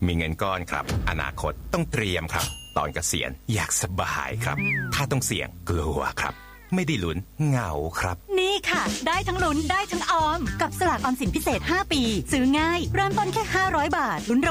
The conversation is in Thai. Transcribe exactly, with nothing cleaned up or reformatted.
มีเงินก้อนครับอนาคตต้องเตรียมครับตอนเกษียณอยากสบายครับถ้าต้องเสี่ยงกลัวครับไม่ได้ลุ้นเหงาครับนี่ค่ะได้ทั้งลุ้นได้ทั้งออมกับสลากออมสินพิเศษห้าปีซื้อง่ายเริ่มต้นแค่ห้าร้อยบาทลุ้น